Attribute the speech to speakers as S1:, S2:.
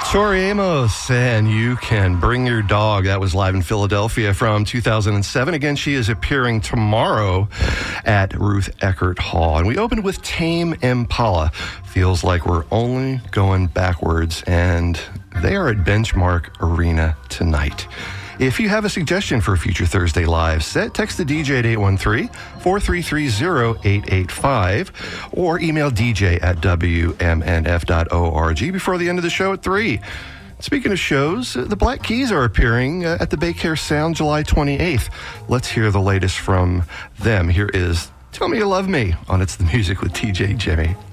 S1: Tori Amos, and You Can Bring Your Dog. That was live in Philadelphia from 2007. Again, she is appearing tomorrow at Ruth Eckerd Hall. And we opened with Tame Impala. Feels like we're only going backwards, and they are at Benchmark Arena tonight. If you have a suggestion for a future Thursday Live set, text the DJ at 813-433-0885 or email dj@wmnf.org before the end of the show at 3. Speaking of shows, the Black Keys are appearing at the Bay Care Sound July 28th. Let's hear the latest from them. Here is Tell Me You Love Me on It's the Music with TJ Jimmy.